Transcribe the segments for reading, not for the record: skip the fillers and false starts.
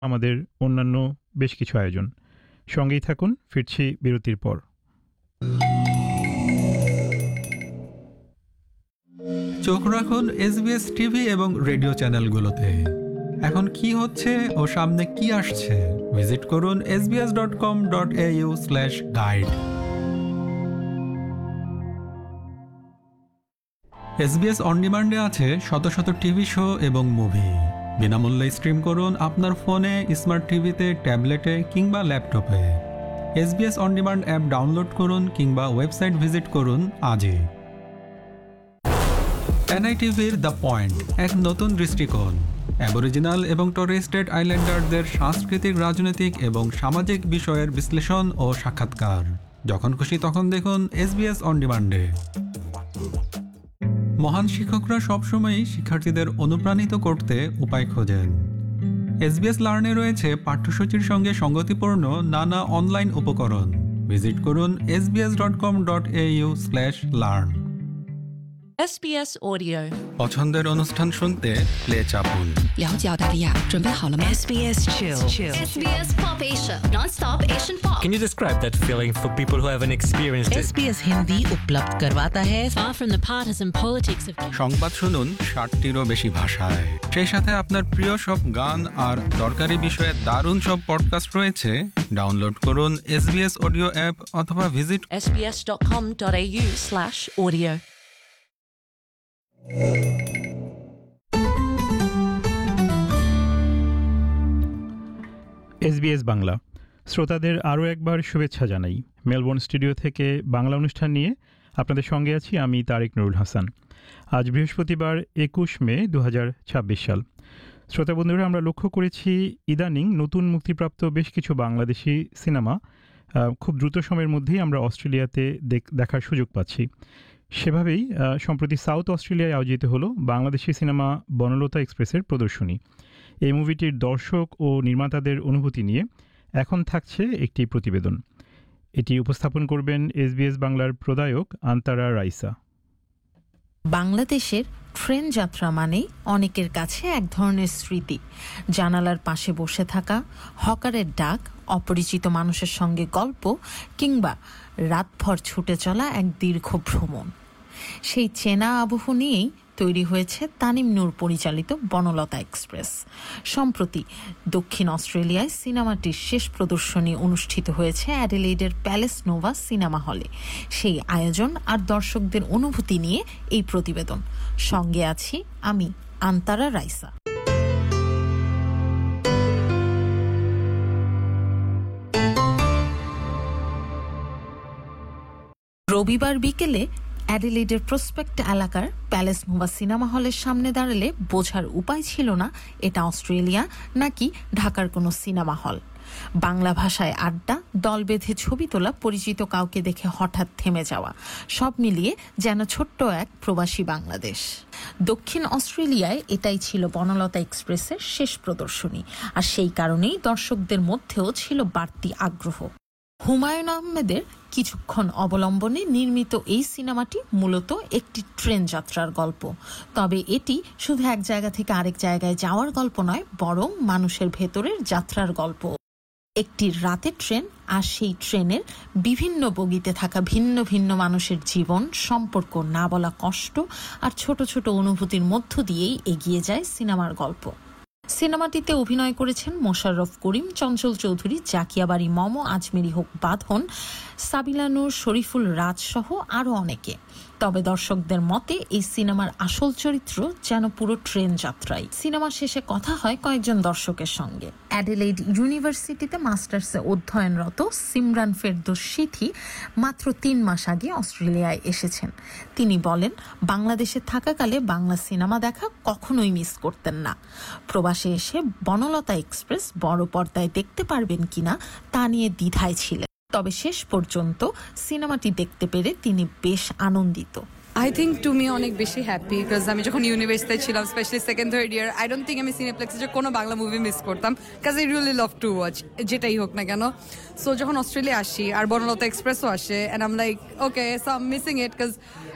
আমাদের অন্যান্য বেশ কিছু আয়োজন। সঙ্গেই থাকুন, ফিরছি বিরতির পর। চোখ রাখুন SBS টিভি এবং রেডিও চ্যানেলগুলোতে। এখন কি হচ্ছে ও সামনে কি আসছে, ভিজিট করুন sbs.com.au/guide। SBS অন ডিমান্ডে আছে শত শত টিভি শো এবং মুভি। বিনামূল্যে স্ট্রিম করুন আপনার ফোনে, স্মার্ট টিভিতে, ট্যাবলেটে কিংবা ল্যাপটপে। SBS on demand app download করুন কিংবা ওয়েবসাইট ভিজিট করুন আজই। NITVর দ্য পয়েন্ট, এক নতুন দৃষ্টিকোণ। অ্যাবরিজিনাল এবং টরেস স্ট্রেট আইল্যান্ডারদের সাংস্কৃতিক, রাজনৈতিক এবং সামাজিক বিষয়ের বিশ্লেষণ ও সাক্ষাৎকার। যখন খুশি তখন দেখুন SBS অন ডিমান্ডে। মহান শিক্ষকরা সবসময়ই শিক্ষার্থীদের অনুপ্রাণিত করতে উপায় খোঁজেন। SBS লার্নে রয়েছে পাঠ্যসূচির সঙ্গে সঙ্গতিপূর্ণ নানা অনলাইন উপকরণ। ভিজিট করুন sbs.com.au/learn। SBS Audio পছন্দের অনুষ্ঠান শুনতে play চাপুন। 了解澳大利亚，准备好了吗 SBS Chill. SBS Pop Asia, non-stop Asian pop. Can you describe that feeling for people who haven't experienced it? SBS Hindi उपलब्ध करवाता है far from the partisan politics of সংবাদ শুনুন 60টিরও বেশি ভাষায়। সেই সাথে আপনার প্রিয় সব গান আর দরকারি বিষয়ে দারুণ সব পডকাস্ট রয়েছে। ডাউনলোড করুন SBS অডিও অ্যাপ অথবা ভিজিট sbs.com.au/audio SBS বাংলা শ্রোতাদের আরও একবার শুভেচ্ছা জানাই। মেলবোর্ন স্টুডিও থেকে বাংলা অনুষ্ঠান নিয়ে আপনাদের সঙ্গে আছি আমি তারেক নুরুল হাসান। আজ বৃহস্পতিবার 21 মে 2026 সাল। শ্রোতা বন্ধুরা, আমরা লক্ষ্য করেছি ইদানিং নতুন মুক্তিপ্রাপ্ত বেশ কিছু বাংলাদেশি সিনেমা খুব দ্রুত সময়ের মধ্যেই আমরা অস্ট্রেলিয়াতে দেখার সুযোগ পাচ্ছি। সেভাবেই সম্প্রতি সাউথ অস্ট্রেলিয়ায় আয়োজিত হলো বাংলাদেশি সিনেমা বনলতা এক্সপ্রেসের প্রদর্শনী। এই মুভিটির দর্শক ও নির্মাতাদের অনুভূতি নিয়ে এখন থাকছে একটি প্রতিবেদন। এটি উপস্থাপন করবেন SBS বাংলার প্রদায়ক আন্তারা রাইসা। বাংলাদেশের ট্রেন যাত্রা মানে অনেকের কাছে এক ধরনের স্মৃতি। জানালার পাশে বসে থাকা, হকারের ডাক, অপরিচিত মানুষের সঙ্গে গল্প কিংবা রাতভর ছুটে চলা এক দীর্ঘ ভ্রমণ। সেই চেনা আবহ নিয়েই তৈরি হয়েছে তানিম নূর পরিচালিত বনলতা এক্সপ্রেস। সম্প্রতি দক্ষিণ অস্ট্রেলিয়ায় সিনেমাটির শেষ প্রদর্শনী অনুষ্ঠিত হয়েছে অ্যাডিলেইডের প্যালেস নোভা সিনেমা হলে। সেই আয়োজন আর দর্শকদের অনুভূতি নিয়ে এই প্রতিবেদন। সঙ্গে আছি আমি আন্তারা রাইসা। রবিবার বিকেলে অ্যাডিলেইডের প্রসপেক্ট এলাকার প্যালেস নোভা সিনেমা হলের সামনে দাঁড়ালে বোঝার উপায় ছিল না এটা অস্ট্রেলিয়া নাকি ঢাকার কোনো সিনেমা হল। বাংলা ভাষায় আড্ডা, দল বেঁধে ছবি তোলা, পরিচিত কাউকে দেখে হঠাৎ থেমে যাওয়া, সব মিলিয়ে যেন ছোট্ট এক প্রবাসী বাংলাদেশ। দক্ষিণ অস্ট্রেলিয়ায় এটাই ছিল বনলতা এক্সপ্রেসের শেষ প্রদর্শনী, আর সেই কারণেই দর্শকদের মধ্যেও ছিল বাড়তি আগ্রহ। হুমায়ুন আহমেদের কিছুক্ষণ অবলম্বনে নির্মিত এই সিনেমাটি মূলত একটি ট্রেন যাত্রার গল্প। তবে এটি শুধু এক জায়গা থেকে আরেক জায়গায় যাওয়ার গল্প নয়, বরং মানুষের ভেতরের যাত্রার গল্প। একটি রাতের ট্রেন, আর সেই ট্রেনের বিভিন্ন বগিতে থাকা ভিন্ন ভিন্ন মানুষের জীবন, সম্পর্ক, না বলা কষ্ট আর ছোট ছোট অনুভূতির মধ্য দিয়েই এগিয়ে যায় সিনেমার গল্প। সিনেমাটিতে অভিনয় করেছেন মোশাররফ করিম, চঞ্চল চৌধুরী, জাকিয়া বাড়ি মম, আজমেরি হোক বাঁধন, সাবিলা নূর, শরীফুল রাজ সহ আরও অনেকে। তবে দর্শকদের মতে এই সিনেমার আসল চরিত্র যেন পুরো ট্রেন যাত্রাই। সিনেমা শেষে কথা হয় কয়েকজন দর্শকের সঙ্গে। অ্যাডিলেইড ইউনিভার্সিটিতে মাস্টার্সে অধ্যয়নরত সিমরান ফেরদৌস সিথি মাত্র 3 মাস আগে অস্ট্রেলিয়ায় এসেছেন। তিনি বলেন, বাংলাদেশে থাকাকালে বাংলা সিনেমা দেখা কখনোই মিস করতেন না। প্রবাসে এসে বনলতা এক্সপ্রেস বড় পর্দায় দেখতে পারবেন কিনা তা নিয়ে দ্বিধায় ছিলেন। তবে শেষ পর্যন্ত সিনেমাটি দেখতে পেরে তিনি বেশ আনন্দিত। I think to me অনেক বেশি হ্যাপি, বিকজ আমি যখন ইউনিভার্সিটিতে ছিলাম, specially second third year, I don't think আমি সিনেপ্লেক্সে কোনো বাংলা মুভি মিস করতাম, because I really love to watch, যেটাই হোক না কেন। সো যখন অস্ট্রেলিয়া আসি আর বনলতা এক্সপ্রেসও আসে, and um like okay, so I am missing it, because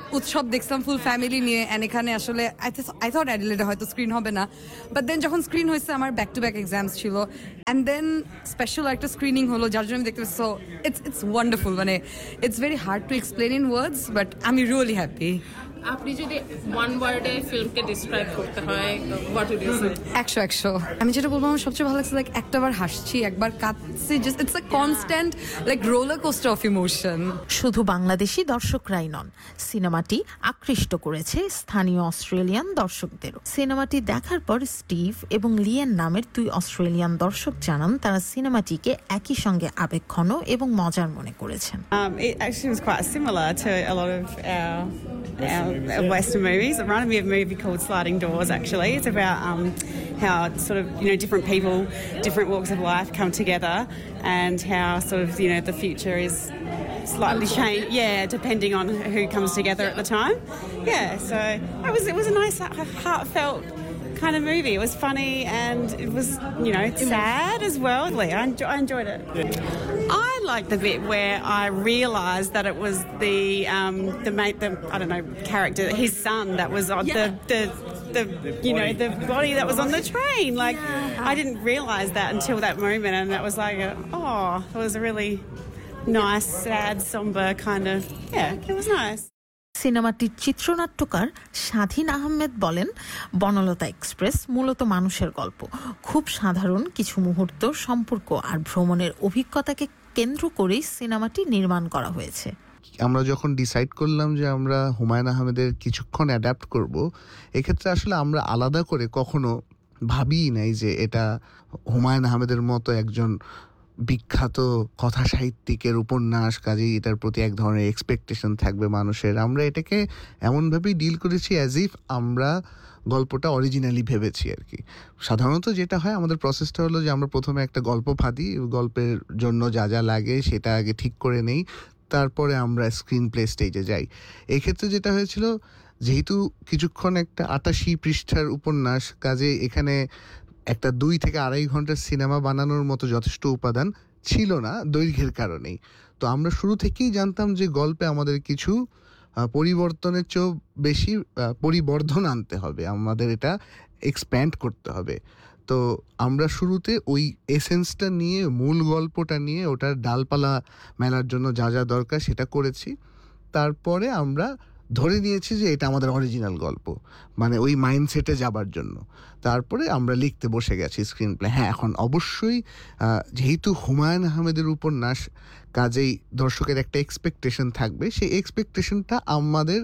উৎসব দেখছিলাম ফুল ফ্যামিলি নিয়ে, অ্যান্ড এখানে আসলে আই থট অ্যাডিলেডে হয়তো স্ক্রিন হবে না, বাট দেন যখন স্ক্রিন হয়েছে আমার ব্যাক টু ব্যাক এক্সামস ছিল, অ্যান্ড দেন স্পেশাল একটা স্ক্রিনিং হলো যার জন্য আমি দেখতে পাচ্ছি। সো ইটস ওয়ান্ডারফুল, মানে it's very hard to explain in words, but আমি রিয়েলি হ্যাপি। আপনি যদি ওয়ান ওয়ার্ডে ফিল্মকে ডিসক্রাইব করতে হয়, হোয়াট উড ইউ সে? 100 আমি যেটা বলবো আমার সবচেয়ে ভালো লাগছে, লাইক একটাবার হাসছি, একবার কাঁদছি, just it's a constant like roller coaster of emotion. শুধু বাংলাদেশি দর্শকরাই নন, সিনেমাটি আকৃষ্ট করেছে স্থানীয় অস্ট্রেলিয়ান দর্শকদেরও। সিনেমাটি দেখার পর স্টিভ এবং লিয়েন নামের 2 অস্ট্রেলিয়ান দর্শক জানান তারা সিনেমাটিকে একই সঙ্গে আবেগঘন এবং মজার মনে করেছেন। It actually was quite similar to a lot of our Western movies. It reminded me of a movie called Sliding Doors, actually. It's about how sort of, different people, different walks of life come together, and how sort of, the future is slightly changed, depending on who comes together at the time. Yeah, so it was a nice, heartfelt kind of movie. It was funny and it was, sad as well. I enjoyed it. I liked the bit where I realised that it was the I don't know, character, his son, that was on the body that was on the train. Like, I didn't realise that until that moment, and that was like, it was a really nice, sad, somber kind of, it was nice. সিনেমাটির চিত্রনাট্যকার স্বাধীন আহমেদ বলেন, Banalata express মূলত মানুষের গল্প। খুব সাধারণ কিছু মুহূর্ত, সম্পর্ক আর ভ্রমণের অভিজ্ঞতাকে কেন্দ্র করেই সিনেমাটি নির্মাণ করা হয়েছে। আমরা যখন ডিসাইড করলাম যে আমরা হুমায়ুন আহমেদের কিছুক্ষণ অ্যাডাপ্ট করব, এক্ষেত্রে আসলে আমরা আলাদা করে কখনো ভাবিই নাই যে এটা হুমায়ুন আহমেদের মতো একজন বিখ্যাত কথা সাহিত্যিকের উপন্যাস, কাজেই এটার প্রতি এক ধরনের এক্সপেকটেশন থাকবে মানুষের। আমরা এটাকে এমনভাবেই ডিল করেছি অ্যাজ ইফ আমরা গল্পটা অরিজিনালি ভেবেছি আর কি। সাধারণত যেটা হয়, আমাদের প্রসেসটা হলো যে আমরা প্রথমে একটা গল্প ফাঁদি, গল্পের জন্য যা যা লাগে সেটা আগে ঠিক করে নেই, তারপরে আমরা স্ক্রিন প্লে স্টেজে যাই। এক্ষেত্রে যেটা হয়েছিল, যেহেতু কিছুক্ষণ একটা 88 পৃষ্ঠার উপন্যাস, কাজে এখানে একটা 2 থেকে 2.5 ঘন্টার সিনেমা বানানোর মতো যথেষ্ট উপাদান ছিল না দৈর্ঘ্যের কারণেই। তো আমরা শুরু থেকেই জানতাম যে গল্পে আমাদের কিছু পরিবর্তনের চেয়েও বেশি পরিবর্ধন আনতে হবে, আমাদের এটা এক্সপ্যান্ড করতে হবে। তো আমরা শুরুতে ওই এসেন্সটা নিয়ে, মূল গল্পটা নিয়ে, ওটার ডালপালা মেলার জন্য যা যা দরকার সেটা করেছি। তারপরে আমরা ধরে নিয়েছি যে এটা আমাদের অরিজিনাল গল্প, মানে ওই মাইন্ডসেটে যাবার জন্য। তারপরে আমরা লিখতে বসে গেছি স্ক্রিন প্লে। এখন অবশ্যই যেহেতু হুমায়ুন আহমেদের উপন্যাস, কাজেই দর্শকের একটা এক্সপেকটেশন থাকবে। সেই এক্সপেকটেশনটা আমাদের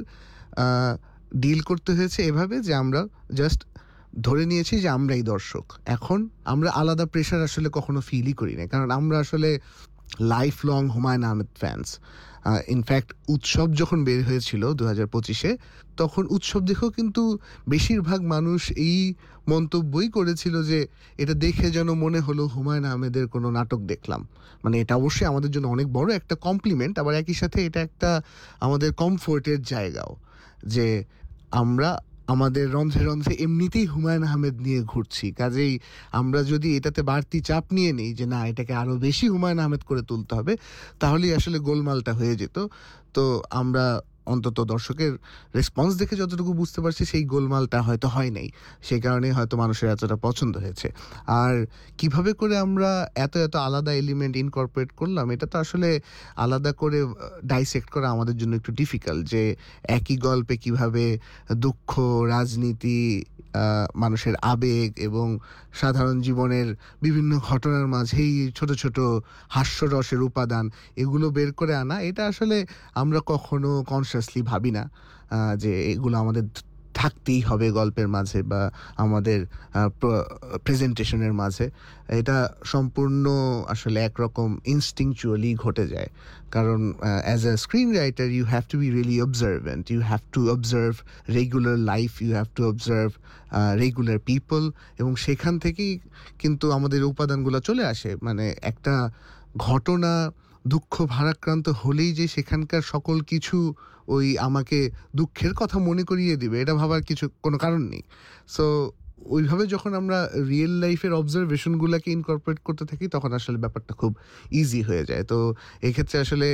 ডিল করতে হয়েছে এভাবে যে আমরা জাস্ট ধরে নিয়েছি যে আমরাই দর্শক। এখন আমরা আলাদা প্রেশার আসলে কখনো ফিলই করি না, কারণ আমরা আসলে life long Humayun Ahmed fans. In fact উৎসব যখন বের হয়েছিল 2025-এ, তখন উৎসব দেখেও কিন্তু বেশিরভাগ মানুষ এই মন্তব্যই করেছিল যে এটা দেখে যেন মনে হলো হুমায়ুন আহমেদের কোনো নাটক দেখলাম। মানে এটা অবশ্যই আমাদের জন্য অনেক বড় একটা কমপ্লিমেন্ট, আবার একই সাথে এটা একটা আমাদের কমফোর্টের জায়গাও, যে আমরা আমাদের রন্ধ্রে রন্ধ্রে এমনিতেই হুমায়ুন আহমেদ নিয়ে ঘুরছি। কাজেই আমরা যদি এটাতে বাড়তি চাপ নিয়ে নিই যে না, এটাকে আরও বেশি হুমায়ুন আহমেদ করে তুলতে হবে, তাহলেই আসলে গোলমালটা হয়ে যেত। তো আমরা অন্তত দর্শকের রেসপন্স দেখে যতটুকু বুঝতে পারছি, সেই গোলমালটা হয়তো হয় নাই, সেই কারণে হয়তো মানুষের এতটা পছন্দ হয়েছে। আর কিভাবে করে আমরা এত এত আলাদা এলিমেন্ট ইনকর্পোরেট করলাম, এটা তো আসলে আলাদা করে ডাইসেক্ট করা আমাদের জন্য একটু ডিফিকাল্ট, যে একই গল্পে কিভাবে দুঃখ, রাজনীতি, মানুষের আবেগ এবং সাধারণ জীবনের বিভিন্ন ঘটনার মাঝেই ছোট ছোট হাস্যরসের উপাদান, এগুলো বের করে আনা, এটা আসলে আমরা কখনো কনসিয়াসলি ভাবি না যে এগুলো আমাদের থাকতেই হবে গল্পের মাঝে বা আমাদের প্রেজেন্টেশনের মাঝে। এটা সম্পূর্ণ আসলে একরকম ইনস্টিংচুয়ালি ঘটে যায়, কারণ as a screen writer you have to be really অবজারভেন্ট, you have to observe regular life, you have to observe regular people, এবং সেখান থেকেই কিন্তু আমাদের উপাদানগুলো চলে আসে। মানে একটা ঘটনা দুঃখ ভারাক্রান্ত হলেই যে সেখানকার সকল কিছু ওই আমাকে দুঃখের কথা মনে করিয়ে দিবে, এটা ভাবার কোনো কারণ নেই। সো ওইভাবে যখন আমরা রিয়েল লাইফের অবজারভেশনগুলোকে ইনকর্পোরেট করতে থাকি, তখন আসলে ব্যাপারটা খুব ইজি হয়ে যায়। তো এক্ষেত্রে আসলে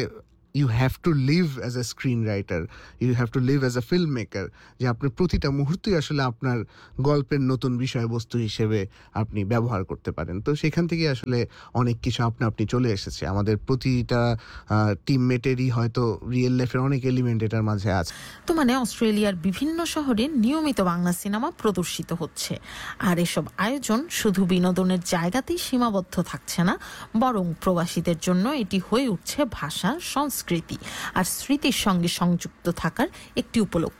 you have to leave as a screen writer, you have to leave as a film maker, যে আপনার প্রতিটা মুহূর্তই আসলে আপনার গল্পের নতুন বিষয়বস্তু হিসেবে আপনি ব্যবহার করতে পারেন। তো সেখান থেকে আসলে অনেক কিছু আপনি চলে এসেছে। আমাদের প্রতিটা টিমমেটেরই হয়তো রিয়েল লাইফের অনেক এলিমেন্ট এটার মাঝে আছে। তো মানে অস্ট্রেলিয়ার বিভিন্ন শহরে নিয়মিত বাংলা সিনেমা প্রদর্শিত হচ্ছে, আর এসব আয়োজন শুধু বিনোদনের জায়গাতেই সীমাবদ্ধ থাকছে না, বরং প্রবাসীদের জন্য এটি হয়ে উঠছে ভাষা, সংস্কৃতি আর স্মৃতির সঙ্গে সংযুক্ত থাকার একটি উপলক্ষ।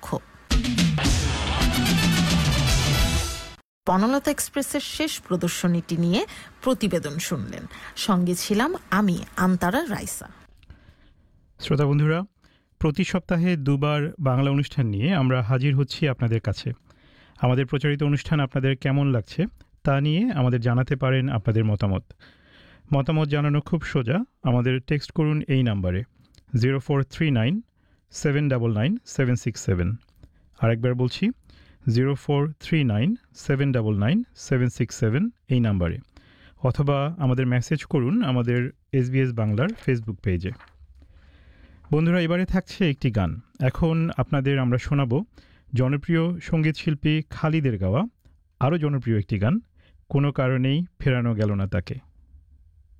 বনলতা এক্সপ্রেসের শেষ প্রদর্শনীটি নিয়ে প্রতিবেদন শুনলেন, সঙ্গে ছিলাম আমি আন্তারা রাইসা। শ্রোতা বন্ধুরা, প্রতি সপ্তাহে 2 বার বাংলা অনুষ্ঠান নিয়ে আমরা হাজির হচ্ছি আপনাদের কাছে। আমাদের প্রচারিত অনুষ্ঠান আপনাদের কেমন লাগছে তা নিয়ে আমাদের জানাতে পারেন আপনাদের মতামত জানানো খুব সোজা। আমাদের টেক্সট করুন এই নাম্বারে 0439 799 767। আরেকবার বলছি 0439 799 767 এই নাম্বারে, অথবা আমাদের মেসেজ করুন আমাদের SBS বাংলার ফেসবুক পেজে। বন্ধুরা, এবারে থাকছে একটি গান। এখন আপনাদের আমরা শোনাবো জনপ্রিয় সঙ্গীত শিল্পী খালিদের গাওয়া আরও জনপ্রিয় একটি গান, কোনো কারণেই ফেরানো গেল না তাকে।